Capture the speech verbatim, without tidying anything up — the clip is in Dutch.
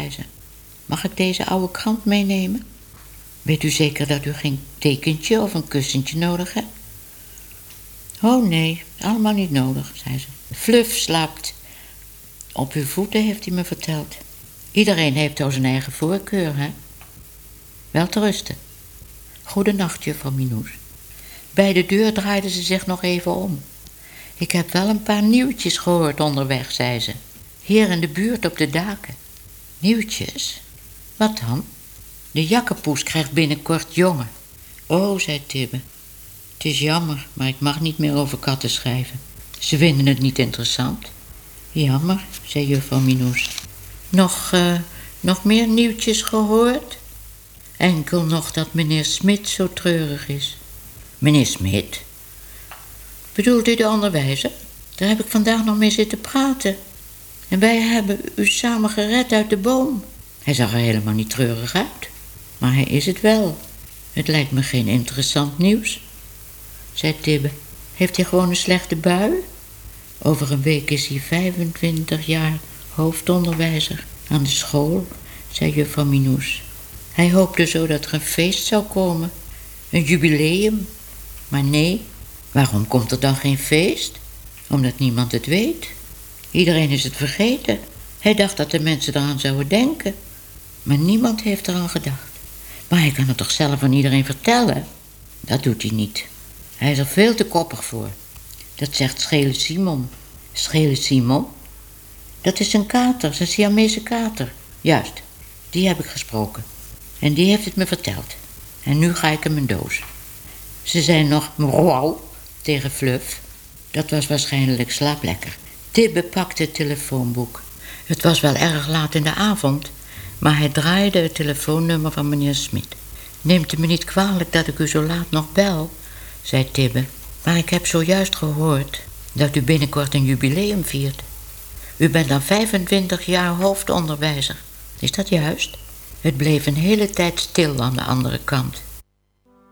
zei ze. Mag ik deze oude krant meenemen? Weet u zeker dat u geen tekentje of een kussentje nodig hebt? Oh nee, allemaal niet nodig, zei ze. Fluff slaapt op uw voeten, heeft hij me verteld. Iedereen heeft zo zijn eigen voorkeur, hè? Wel te rusten. Goedenacht, juffrouw Minoes. Bij de deur draaide ze zich nog even om. Ik heb wel een paar nieuwtjes gehoord onderweg, zei ze. Hier in de buurt op de daken. Nieuwtjes? Wat dan? De jakkenpoes krijgt binnenkort jongen. Oh, zei Tibbe. Het is jammer, maar ik mag niet meer over katten schrijven. Ze vinden het niet interessant. Jammer, zei juffrouw Minoes. Nog, uh, nog meer nieuwtjes gehoord? Enkel nog dat meneer Smit zo treurig is. Meneer Smit? Bedoelt u de onderwijzer? Daar heb ik vandaag nog mee zitten praten. En wij hebben u samen gered uit de boom. Hij zag er helemaal niet treurig uit. Maar hij is het wel. Het lijkt me geen interessant nieuws, zei Tibbe. Heeft hij gewoon een slechte bui? Over een week is hij vijfentwintig jaar hoofdonderwijzer aan de school, zei juffrouw Minoes. Hij hoopte zo dat er een feest zou komen. Een jubileum. Maar nee, waarom komt er dan geen feest? Omdat niemand het weet. Iedereen is het vergeten. Hij dacht dat de mensen eraan zouden denken. Maar niemand heeft eraan gedacht. Maar hij kan het toch zelf aan iedereen vertellen? Dat doet hij niet. Hij is er veel te koppig voor. Dat zegt Schele Simon. Schele Simon? Dat is een kater, een Siamese kater. Juist, die heb ik gesproken. En die heeft het me verteld. En nu ga ik hem een doos. Ze zei nog mrouw tegen Fluff. Dat was waarschijnlijk slaap lekker. Tibbe pakte het telefoonboek. Het was wel erg laat in de avond, maar hij draaide het telefoonnummer van meneer Smit. Neemt u me niet kwalijk dat ik u zo laat nog bel, zei Tibbe. Maar ik heb zojuist gehoord dat u binnenkort een jubileum viert. U bent dan vijfentwintig jaar hoofdonderwijzer. Is dat juist? Het bleef een hele tijd stil aan de andere kant.